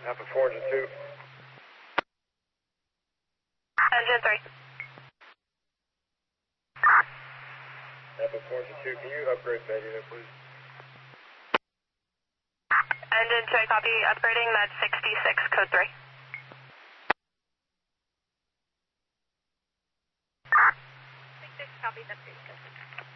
Alpha 402. Engine 3. Alpha 402, can you upgrade Betty there, please? Engine 2, copy. Upgrading, that's 66, code 3. 66, copy, that's 66.